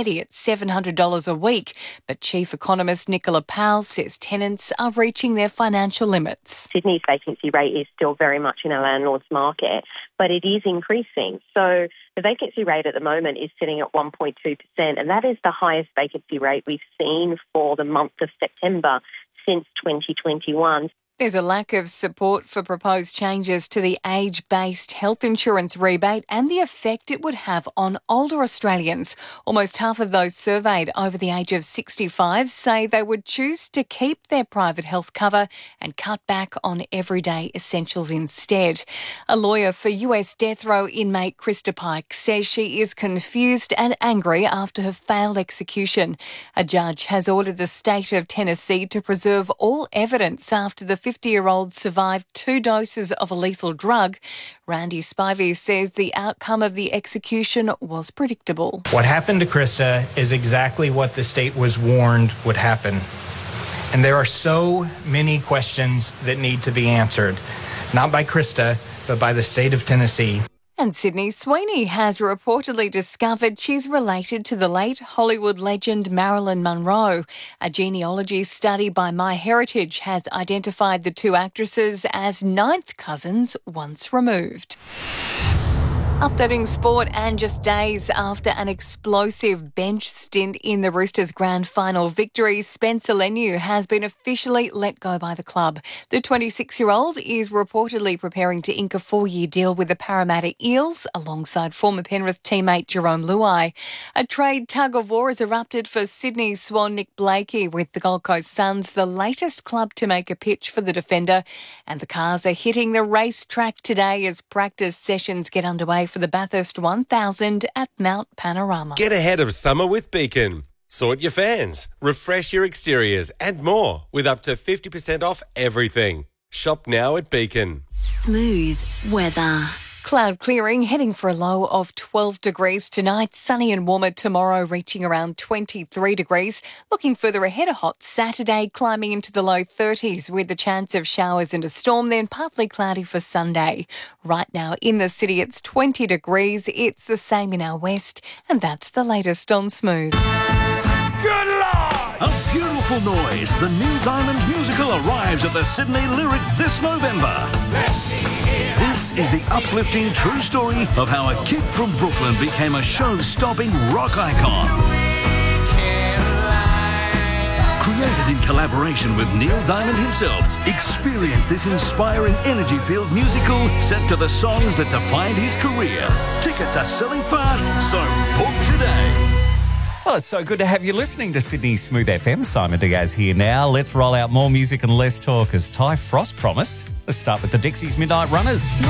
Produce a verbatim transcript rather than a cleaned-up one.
steady at seven hundred dollars a week. But Chief Economist Nicola Powell says tenants are reaching their financial limits. Sydney's vacancy rate is still very much in a landlord's market, but it is increasing. So the vacancy rate at the moment is sitting at one point two percent, and that is the highest vacancy rate we've seen for the month of September since twenty twenty-one. There's a lack of support for proposed changes to the age-based health insurance rebate and the effect it would have on older Australians. Almost half of those surveyed over the age of sixty-five say they would choose to keep their private health cover and cut back on everyday essentials instead. A lawyer for U S death row inmate Krista Pike says she is confused and angry after her failed execution. A judge has ordered the state of Tennessee to preserve all evidence after the fifty-year-old survived two doses of a lethal drug. Randy Spivey says the outcome of the execution was predictable. What happened to Krista is exactly what the state was warned would happen. And there are so many questions that need to be answered, not by Krista, but by the state of Tennessee. And Sydney Sweeney has reportedly discovered she's related to the late Hollywood legend Marilyn Monroe. A genealogy study by MyHeritage has identified the two actresses as ninth cousins once removed. Updating sport, and just days after an explosive bench stint in the Roosters' grand final victory, Spencer Leniu has been officially let go by the club. The twenty-six-year-old is reportedly preparing to ink a four-year deal with the Parramatta Eels alongside former Penrith teammate Jerome Luai. A trade tug-of-war has erupted for Sydney Swan Nick Blakey, with the Gold Coast Suns the latest club to make a pitch for the defender. And the cars are hitting the racetrack today as practice sessions get underway for the Bathurst one thousand at Mount Panorama. Get ahead of summer with Beacon. Sort your fans, refresh your exteriors and more with up to fifty percent off everything. Shop now at Beacon. Smooth weather. Cloud clearing, heading for a low of twelve degrees tonight. Sunny and warmer tomorrow, reaching around twenty-three degrees. Looking further ahead, a hot Saturday, climbing into the low thirties with the chance of showers and a storm, then partly cloudy for Sunday. Right now in the city, it's twenty degrees. It's the same in our west, and that's the latest on Smooth. Good Lord! A beautiful noise. The Neil Diamond musical arrives at the Sydney Lyric this November. This is the uplifting true story of how a kid from Brooklyn became a show-stopping rock icon. Created in collaboration with Neil Diamond himself, experience this inspiring energy-filled musical set to the songs that defined his career. Tickets are selling fast, so book today. Well, it's so good to have you listening to Sydney Smooth F M. Simon Diaz here now. Let's roll out more music and less talk as Ty Frost promised. Let's start with the Dixies Midnight Runners.